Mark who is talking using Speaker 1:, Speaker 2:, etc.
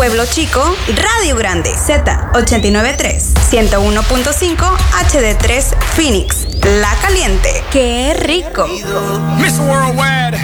Speaker 1: Pueblo Chico, Radio Grande, Z89.3, 101.5 HD3 Phoenix, La Caliente. ¡Qué rico!
Speaker 2: Miss Worldwide,